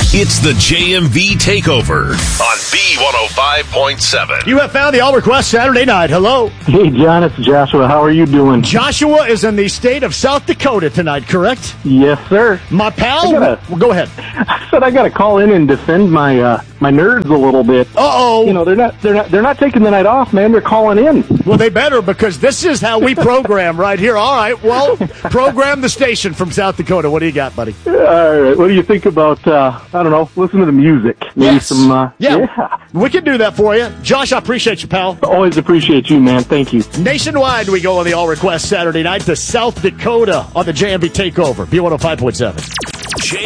It's the JMV Takeover on B105.7. You have found the All Request Saturday night. Hello. Hey, John, it's Joshua. How are you doing? Joshua is in the state of South Dakota tonight, correct? Yes, sir. My pal? Go ahead. I said I got to call in and defend my my nerds a little bit. Uh-oh. You know, they're not taking the night off, man. They're calling in. Well, they better, because this is how we program right here. All right, well, program the station from South Dakota. What do you got, buddy? All right. What do you think about, I don't know, listen to the music? Maybe Yes. some, yeah. We can do that for you. Josh, I appreciate you, pal. Always appreciate you, man. Thank you. Nationwide, we go on the All Request Saturday night to South Dakota on the JMV Takeover, B105.7.